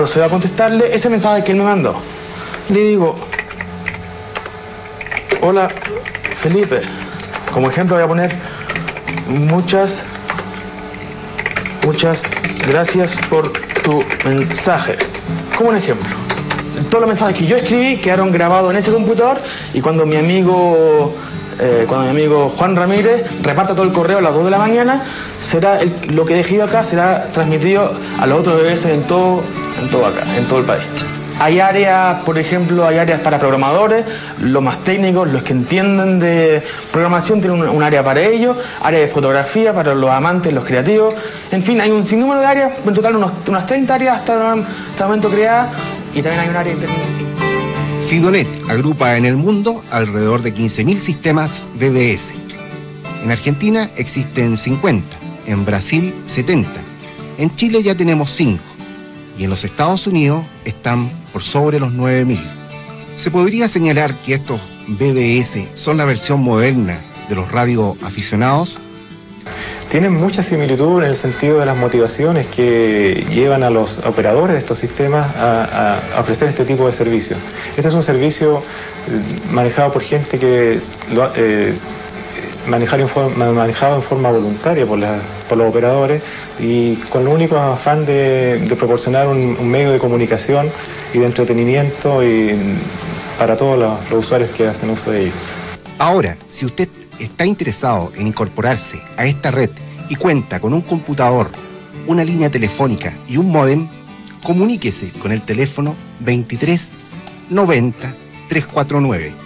Procedo a contestarle ese mensaje que él me mandó. Le digo: hola Felipe, como ejemplo voy a poner muchas gracias por tu mensaje. Como un ejemplo. Todos los mensajes que yo escribí quedaron grabados en ese computador, y cuando mi amigo Juan Ramírez reparta todo el correo a las 2 de la mañana, lo que he dejado acá será transmitido a los otros BBS en todo el país. Hay áreas, por ejemplo, para programadores, los más técnicos, los que entienden de programación tienen un área para ellos, área de fotografía para los amantes, los creativos. En fin, hay un sinnúmero de áreas, en total unas 30 áreas hasta el momento creadas, y también hay un área internet. Fidonet agrupa en el mundo alrededor de 15.000 sistemas BBS. En Argentina existen 50, en Brasil 70, en Chile ya tenemos 5, y en los Estados Unidos están por sobre los 9.000. Se podría señalar que estos BBS son la versión moderna de los radioaficionados. Tienen mucha similitud en el sentido de las motivaciones que llevan a los operadores de estos sistemas a ofrecer este tipo de servicios. Este es un servicio manejado por gente que manejado en forma voluntaria por los operadores, y con el único afán de proporcionar un medio de comunicación y de entretenimiento para todos los usuarios que hacen uso de ello. Ahora, si usted está interesado en incorporarse a esta red y cuenta con un computador, una línea telefónica y un módem, comuníquese con el teléfono 23 90 349.